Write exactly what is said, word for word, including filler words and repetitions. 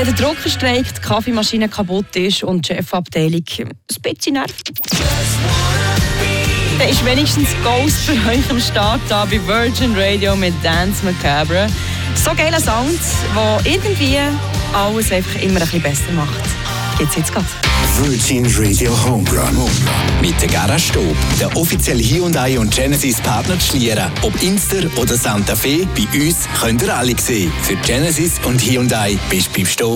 Wenn der Drucker streikt, die Kaffeemaschine kaputt ist und die Chefabteilung ein bisschen nervt, dann ist wenigstens Ghost für euch am Start da bei Virgin Radio mit Dance Macabre. So geile Sounds, die irgendwie alles einfach immer ein bisschen besser macht. Geht's jetzt gerade? Virgin Radio Homerun. Mit der Garage Stob, der offizielle Hyundai und Genesis Partner zu Schlieren. Ob Inster oder Santa Fe, bei uns könnt ihr alle sehen. Für Genesis und Hyundai bist du beim Stob.